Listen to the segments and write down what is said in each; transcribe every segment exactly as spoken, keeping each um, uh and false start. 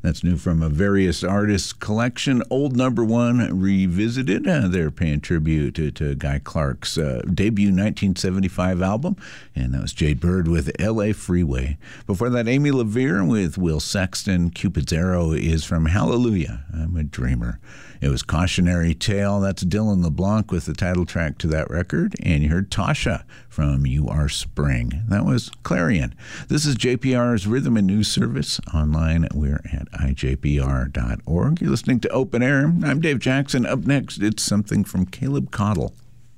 That's new from a Various Artists collection. Old Number One Revisited. Uh, they're paying tribute to, to Guy Clark's uh, debut nineteen seventy-five album. And that was Jade Bird with L A Freeway. Before that, Amy LaVere with Will Sexton. Cupid's Arrow is from Hallelujah, I'm a Dreamer. It was Cautionary Tale. That's Dylan LeBlanc with the title track to that record. And you heard Tasha from You Are Spring. That was Clarion. This is J P R's Rhythm and News Service. Online, we're at I J P R dot org. You're listening to Open Air. I'm Dave Jackson. Up next, it's something from Caleb Cottle.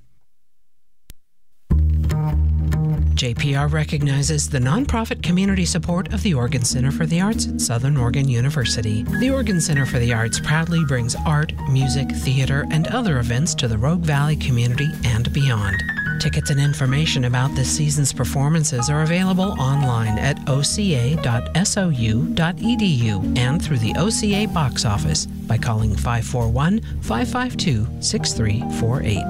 J P R recognizes the nonprofit community support of the Oregon Center for the Arts at Southern Oregon University. The Oregon Center for the Arts proudly brings art, music, theater, and other events to the Rogue Valley community and beyond. Tickets and information about this season's performances are available online at o c a dot s o u dot e d u and through the O C A box office by calling five four one, five five two, six three four eight.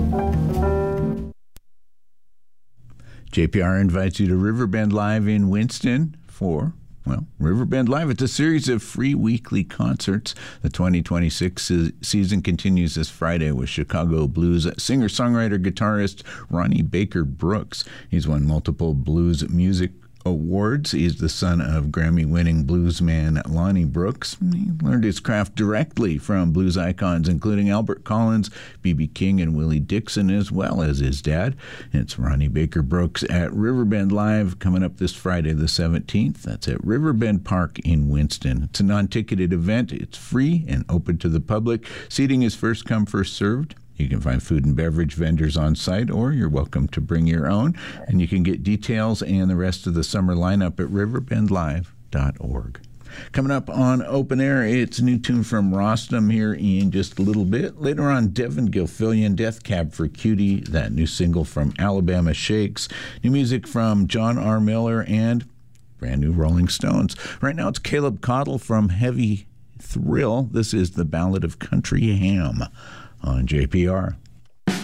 J P R invites you to Riverbend Live in Winston for, well, Riverbend Live. It's a series of free weekly concerts. The twenty twenty-six se- season continues this Friday with Chicago blues singer-songwriter guitarist Ronnie Baker Brooks. He's won multiple blues music awards. He's the son of Grammy-winning bluesman Lonnie Brooks. He learned his craft directly from blues icons, including Albert Collins, B B King, and Willie Dixon, as well as his dad. It's Ronnie Baker Brooks at Riverbend Live coming up this Friday the seventeenth. That's at Riverbend Park in Winston. It's a non-ticketed event. It's free and open to the public. Seating is first come, first served. You can find food and beverage vendors on site, or you're welcome to bring your own. And you can get details and the rest of the summer lineup at riverbend live dot org. Coming up on Open Air, it's a new tune from Rostam here in just a little bit. Later on, Devin Gilfillian, Death Cab for Cutie, that new single from Alabama Shakes. New music from John R. Miller and brand new Rolling Stones. Right now, it's Caleb Cottle from Heavy Thrill. This is the Ballad of Country Ham on J P R.